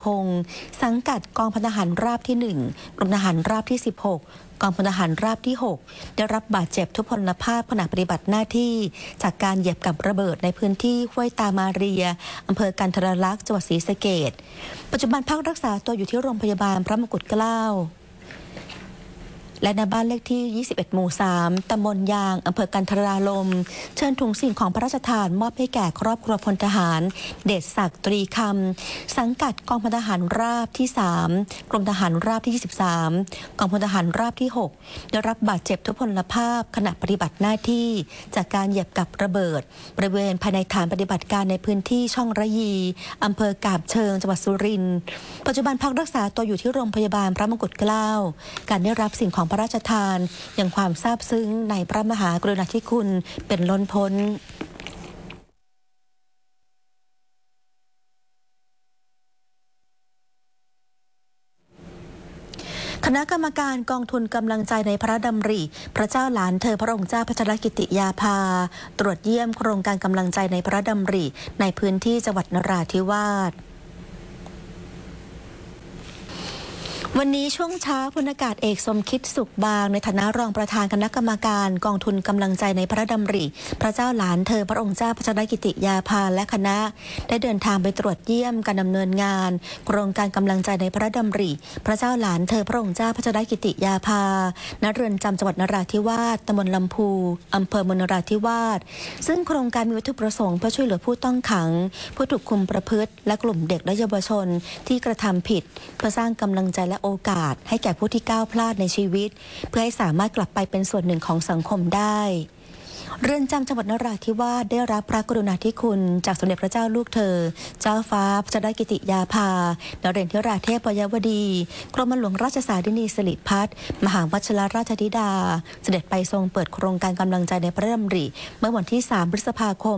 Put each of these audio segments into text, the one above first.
พงศ์สังกัดกองพลทหารราบที่1กรมทหารราบที่16กองพลทหารราบที่6ได้รับบาดเจ็บทุพพลภาพขณะปฏิบัติหน้าที่จากการเหยียบกับระเบิดในพื้นที่ห้วยตามาเรียอำเภอกันทรลักษณ์จังหวัดศรีสะเกษปัจจุบันพักรักษาตัวอยู่ที่โรงพยาบาลพระมงกุฎเกล้าและในบ้านเลขที่21หมู่3ตำบลยางอำเภอกันทราลมเชิญถุงสิ่งของพระราชทานมอบให้แก่ครอบครัวพลทหารเดชศักดิ์ตรีคำสังกัดกองพลทหารราบที่3กรมทหารราบที่23กองพลทหารราบที่6ได้รับบาดเจ็บทุพพลภาพขณะปฏิบัติหน้าที่จากการเหยียบกับระเบิดบริเวณภายในฐานปฏิบัติการในพื้นที่ช่องระยีอำเภอกาบเชิงจังหวัดสุรินทร์ปัจจุบันพักรักษาตัวอยู่ที่โรงพยาบาลพระมงกุฎเกล้าการได้รับสิ่งของพระราชทานยังความซาบซึ้งในพระมหากรุณาธิคุณเป็นล้นพ้นคณะกรรมการกองทุนกำลังใจในพระดำริพระเจ้าหลานเธอพระองค์เจ้าพัชรกิติยาภาตรวจเยี่ยมโครงการกำลังใจในพระดำริในพื้นที่จังหวัดนราธิวาสวันนี้ช่วงเช้าพลอากาศเอกสมคิดสุขบางในฐานะรองประธานคณะกรรมการกองทุนกำลังใจในพระดำริพระเจ้าหลานเธอพระองค์เจ้าพัชรกิติยาภาและคณะได้เดินทางไปตรวจเยี่ยมการดำเนินงานโครงการกำลังใจในพระดำริพระเจ้าหลานเธอพระองค์เจ้าพัชรกิติยาภาณเรือนจำจังหวัดนราธิวาสตำบลลำพูอำเภอเมืองนราธิวาสซึ่งโครงการมีวัตถุประสงค์เพื่อช่วยเหลือผู้ต้องขังผู้ถูกคุมประพฤติและกลุ่มเด็กและเยาวชนที่กระทำผิดเพื่อสร้างกำลังใจและโอกาสให้แก่ผู้ที่ก้าวพลาดในชีวิตเพื่อให้สามารถกลับไปเป็นส่วนหนึ่งของสังคมได้เรือนจำจังหวัดนราธิวาสได้รับพระกรุณาธิคุณจากสมเด็จพระเจ้าลูกเธอเจ้าฟ้าพัชรกิติยาภานเรศธิราเทพยวดีกรมหลวงราชสารินีสิริพัฒน์มหาวชิรราชธิดาเสด็จไปทรงเปิดโครงการกำลังใจในพระดำริเมื่อวันที่3 พฤษภาคม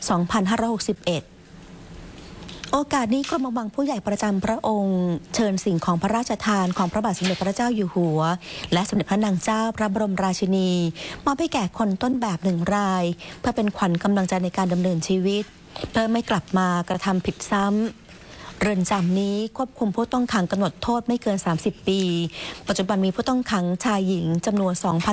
2561โอกาสนี้กรมวังผู้ใหญ่ประจำพระองค์เชิญสิ่งของพระราชทานของพระบาทสมเด็จพระเจ้าอยู่หัวและสมเด็จพระนางเจ้าพระบรมราชินีมอบให้แก่คนต้นแบบ1 รายเพื่อเป็นขวัญกำลังใจในการดำเนินชีวิตเพื่อไม่กลับมากระทำผิดซ้ำเรือนจำนี้ควบคุมผู้ต้องขังกำหนดโทษไม่เกิน30 ปีปัจจุบันมีผู้ต้องขังชายหญิงจำนวน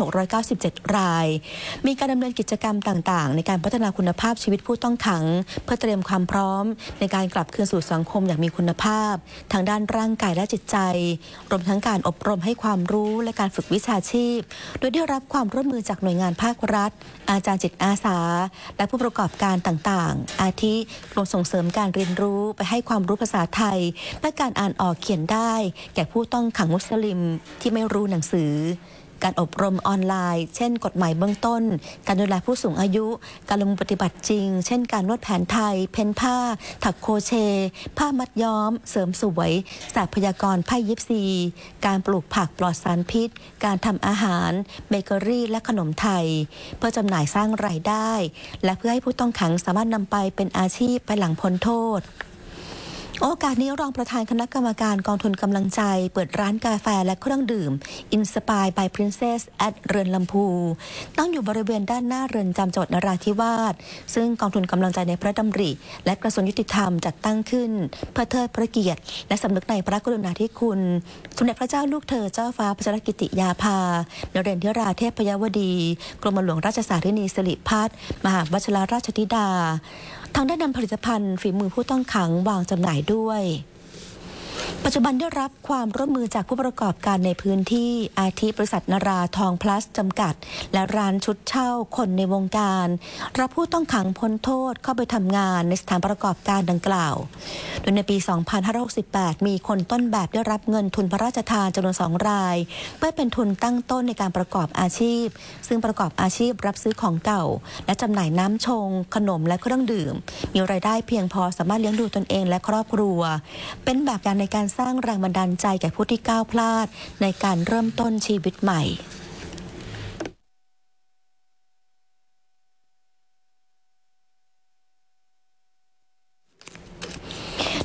2,697 รายมีการดำเนินกิจกรรมต่างๆในการพัฒนาคุณภาพชีวิตผู้ต้องขังเพื่อเตรียมความพร้อมในการกลับคืนสู่สังคมอย่างมีคุณภาพทางด้านร่างกายและจิตใจรวมทั้งการอบรมให้ความรู้และการฝึกวิชาชีพโดยได้รับความร่วมมือจากหน่วยงานภาครัฐอาจารย์จิตอาสาและผู้ประกอบการต่างๆอาทิกรมส่งเสริมการเรียนรู้ไปให้ความรู้ภาษาไทยและการอ่านออกเขียนได้แก่ผู้ต้องขังมุสลิมที่ไม่รู้หนังสือการอบรมออนไลน์เช่นกฎหมายเบื้องต้นการดูแลผู้สูงอายุการลงมือปฏิบัติจริงเช่นการนวดแผนไทยเพ้นผ้าถักโครเชต์ผ้ามัดย้อมเสริมสวยศาสตร์พยากรณ์ไพ่ยิปซีการปลูกผักปลอดสารพิษการทำอาหารเบเกอรี่และขนมไทยเพื่อจำหน่ายสร้างรายได้และเพื่อให้ผู้ต้องขังสามารถนำไปเป็นอาชีพภายหลังพ้นโทษโอกาสนี้รองประธานคณะกรรมการกองทุนกำลังใจเปิดร้านกาแฟและเครื่องดื่ม Inspire by Princess at เรือนลำพูตั้งอยู่บริเวณด้านหน้าเรือนจำจังหวัดนราธิวาสซึ่งกองทุนกำลังใจในพระดำริและกระทรวงยุติธรรมจัดตั้งขึ้นเพื่อเทิดพระเกียรติและสำนึกในพระกรุณาธิคุณสมเด็จพระเจ้าลูกเธอเจ้าฟ้าพัชรกิติยาภานเรศธิราเทพยวดีกรมหลวงราชสารินีสิริพัฒน์มหาวชิรราชธิดาทางได้นำผลิตภัณฑ์ฝีมือผู้ต้องขังวางจำหน่ายด้วยปัจจุบันได้รับความร่วมมือจากผู้ประกอบการในพื้นที่อาทิบริษัทนราทองพลัสจำกัดและร้านชุดเช่าคนในวงการรับผู้ต้องขังพ้นโทษเข้าไปทำงานในสถานประกอบการดังกล่าวโดยในปี 2568 มีคนต้นแบบได้รับเงินทุนพระราชทานจำนวน2 รายเพื่อเป็นทุนตั้งต้นในการประกอบอาชีพซึ่งประกอบอาชีพรับซื้อของเก่าและจำหน่ายน้ำชงขนมและเครื่องดื่มมีรายได้เพียงพอสามารถเลี้ยงดูตนเองและครอบครัวเป็นแบบอย่างในการสร้างแรงบันดาลใจแก่ผู้ที่ก้าวพลาดในการเริ่มต้นชีวิตใหม่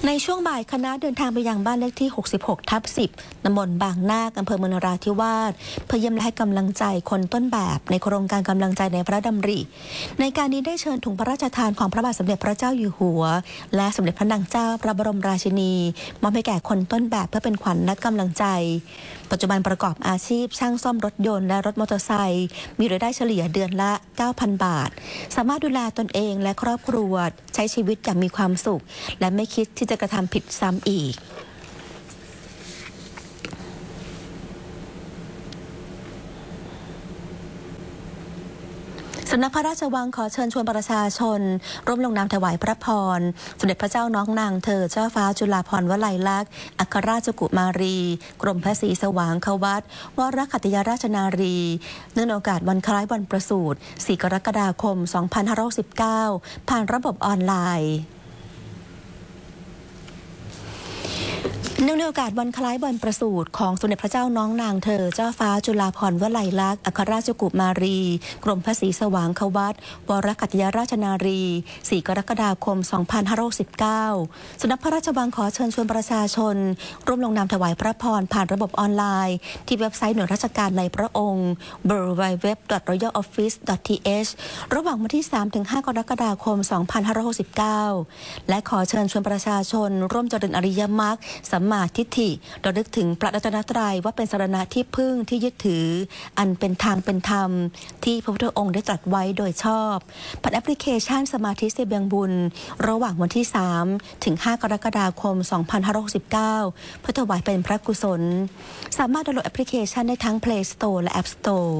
ในช่วงบ่ายคณะเดินทางไปยังบ้านเลขที่ 66/10 ตำบลบางนาค อำเภอเมืองนราธิวาสเพื่อเยี่ยมและให้กำลังใจคนต้นแบบในโครงการกำลังใจในพระดำริในการนี้ได้เชิญถุงพระราชทานของพระบาทสมเด็จพระเจ้าอยู่หัวและสมเด็จพระนางเจ้าพระบรมราชินีมอบให้แก่คนต้นแบบเพื่อเป็นขวัญและกำลังใจปัจจุบันประกอบอาชีพช่างซ่อมรถยนต์และรถมอเตอร์ไซค์มีรายได้เฉลี่ยเดือนละ 9,000 บาทสามารถดูแลตนเองและครอบครัวใช้ชีวิตอย่างมีความสุขและไม่คิดที่จะกระทำผิดซ้ำอีกสำนักพระราชวังขอเชิญชวนประชาชนร่วมลงนามถวายพระพรสมเด็จพระเจ้าน้องนางเธอเจ้าฟ้าจุฬาภรณ์วลัยลักษณ์อัครราชกุมารีกรมพระศรีสว่างควัตรวรคัตยราชนารีเนื่องในโอกาสวันคล้ายวันประสูติ 4 กรกฎาคม 2519 ผ่านระบบออนไลน์เนื่องในโอกาสวันคล้ายวันประสูติของสมเด็จพระเจ้าน้องนางเธอเจ้าฟ้าจุฬาภรณ์วลัยลักษณ์อัครราชกุมารีกรมพระศรีสว่างควัตรวรคัตยราชนารี 4 กรกฎาคม 2519 สำนักพระราชวังขอเชิญชวนประชาชนร่วมลงนามถวายพระพรผ่านระบบออนไลน์ที่เว็บไซต์หน่วยราชการในพระองค์ www.royaloffice.th ระหว่างวันที่ 3-5 กรกฎาคม 2569 และขอเชิญชวนประชาชนร่วมเจริญอริยมรรคสัมมาทิฏฐิระลึกถึงพระรัตนตรัยว่าเป็นสรณะที่พึ่งที่ยึดถืออันเป็นทางเป็นธรรมที่พระพุทธองค์ได้ตรัสไว้โดยชอบผ่านแอปพลิเคชันสมาธิเสบียงบุญระหว่างวันที่ 3-5 กรกฎาคม 2569 เพื่อถวายเป็นพระกุศลสามารถดาวน์โหลดแอปพลิเคชันได้ทั้ง Play Store และ App Store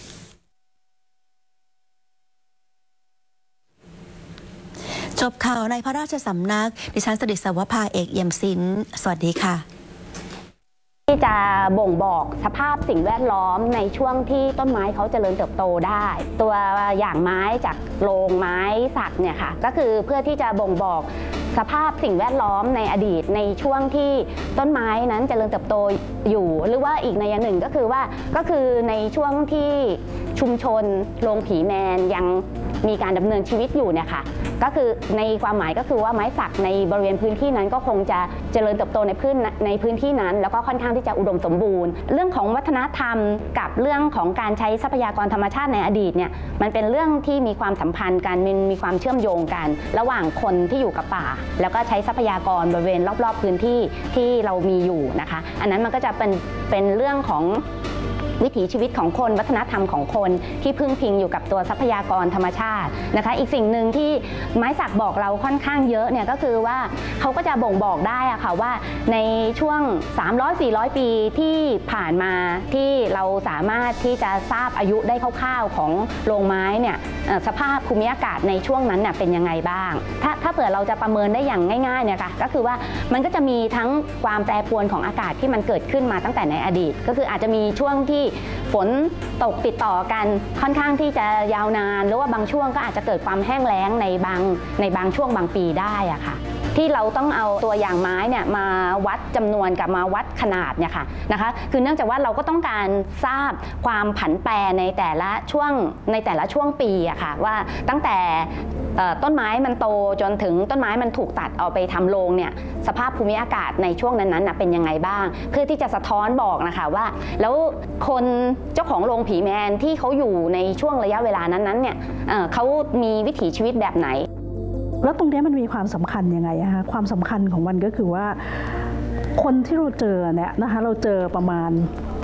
จบข่าวในพระราชสำนักดิฉันสดิษฐ์สวภาเอกเอี่ยมศิลป์สวัสดีค่ะที่จะบ่งบอกสภาพสิ่งแวดล้อมในช่วงที่ต้นไม้เขาเจริญเติบโตได้ตัวอย่างไม้จากโรงไม้สักเนี่ยค่ะก็คือเพื่อที่จะบ่งบอกสภาพสิ่งแวดล้อมในอดีตในช่วงที่ต้นไม้นั้นเจริญเติบโตอยู่หรือว่าอีกในอย่างหนึ่งก็คือในช่วงที่ชุมชนโรงผีแมนยังมีการดำเนินชีวิตอยู่เนี่ยค่ะก็คือในความหมายก็คือว่าไม้สักในบริเวณพื้นที่นั้นก็คงจะเจริญเติบโตในพื้นที่นั้นแล้วก็ค่อนข้างที่จะอุดมสมบูรณ์เรื่องของวัฒนธรรมกับเรื่องของการใช้ทรัพยากรธรรมชาติในอดีตเนี่ยมันเป็นเรื่องที่มีความสัมพันธ์กันมีความเชื่อมโยงกันระหว่างคนที่อยู่กับป่าแล้วก็ใช้ทรัพยากรบริเวณรอบๆพื้นที่ที่เรามีอยู่นะคะอันนั้นมันก็จะเป็นเรื่องของวิถีชีวิตของคนวัฒนธรรมของคนที่พึ่งพิงอยู่กับตัวทรัพยากรธรรมชาตินะคะอีกสิ่งหนึ่งที่ไม้สักบอกเราค่อนข้างเยอะเนี่ยก็คือว่าเขาก็จะบ่งบอกได้อะค่ะว่าในช่วง 300-400 ปีที่ผ่านมาที่เราสามารถที่จะทราบอายุได้คร่าวๆของโรงไม้เนี่ยสภาพภูมิอากาศในช่วงนั้นเนี่ยเป็นยังไงบ้างถ้าเผื่อเราจะประเมินได้อย่างง่ายๆเนี่ยค่ะก็คือว่ามันก็จะมีทั้งความแปรปรวนของอากาศที่มันเกิดขึ้นมาตั้งแต่ในอดีตก็คืออาจจะมีช่วงที่ฝนตกติดต่อกันค่อนข้างที่จะยาวนานหรือว่าบางช่วงก็อาจจะเกิดความแห้งแล้งในบางช่วงบางปีได้อะค่ะที่เราต้องเอาตัวอย่างไม้เนี่ยมาวัดจำนวนกับมาวัดขนาดเนี่ยค่ะนะคะคือเนื่องจากว่าเราก็ต้องการทราบความผันแปรในแต่ละช่วงปีอะค่ะว่าตั้งแต่ต้นไม้มันโตจนถึงต้นไม้มันถูกตัดเอาไปทำโรงเนี่ยสภาพภูมิอากาศในช่วงนั้นๆเป็นยังไงบ้างเพื่อที่จะสะท้อนบอกนะคะว่าแล้วคนเจ้าของโรงผีแมนที่เขาอยู่ในช่วงระยะเวลานั้นๆเนี่ยเขามีวิถีชีวิตแบบไหนแล้วตรงนี้มันมีความสำคัญยังไงคะความสำคัญของมันก็คือว่าคนที่เราเจอเนี่ยนะคะเราเจอประมาณ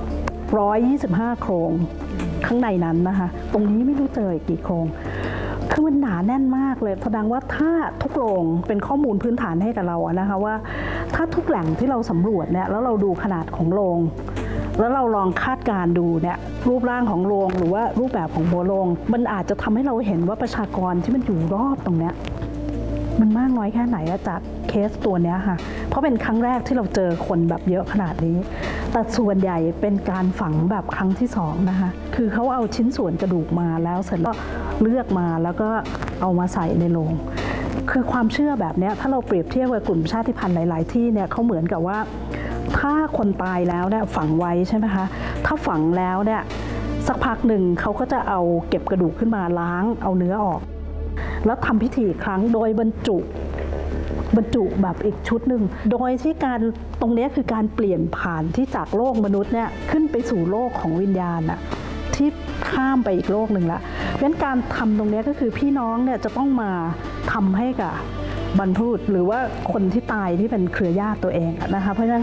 125โครงข้างในนั้นนะคะตรงนี้ไม่รู้เจอกี่โครงคือมันหนาแน่นมากเลยแสดงว่าถ้าทุกโรงเป็นข้อมูลพื้นฐานให้กับเราอะนะคะว่าถ้าทุกแหล่งที่เราสำรวจเนี่ยแล้วเราดูขนาดของโรงแล้วเราลองคาดการดูเนี่ยรูปร่างของโรงหรือว่ารูปแบบของหัวโรงมันอาจจะทำให้เราเห็นว่าประชากรที่มันอยู่รอบตรงเนี้ยมันมากน้อยแค่ไหนจากเคสตัวนี้ค่ะเพราะเป็นครั้งแรกที่เราเจอคนแบบเยอะขนาดนี้แต่ส่วนใหญ่เป็นการฝังแบบครั้งที่2นะคะคือเขาเอาชิ้นส่วนกระดูกมาแล้วเสร็จแล้วเลือกมาแล้วก็เอามาใส่ในโลงคือความเชื่อแบบนี้ถ้าเราเปรียบเทียบกับกลุ่มชาติพันธุ์หลายๆที่เนี่ยเขาเหมือนกับว่าถ้าคนตายแล้วเนี่ยฝังไว้ใช่ไหมคะถ้าฝังแล้วเนี่ยสักพักหนึ่งเขาก็จะเอาเก็บกระดูกขึ้นมาล้างเอาเนื้อออกแล้วทำพิธีอีกครั้งโดยบรรจุบรรจุแบบอีกชุดหนึ่งโดยที่การตรงนี้คือการเปลี่ยนผ่านที่จากโลกมนุษย์เนี่ยขึ้นไปสู่โลกของวิญญาณอะที่ข้ามไปอีกโลกหนึ่งละเพราะฉะนั้นการทำตรงนี้ก็คือพี่น้องเนี่ยจะต้องมาทำให้กับบรรพบุรุษหรือว่าคนที่ตายที่เป็นเครือญาติตัวเองนะคะเพราะฉะนั้น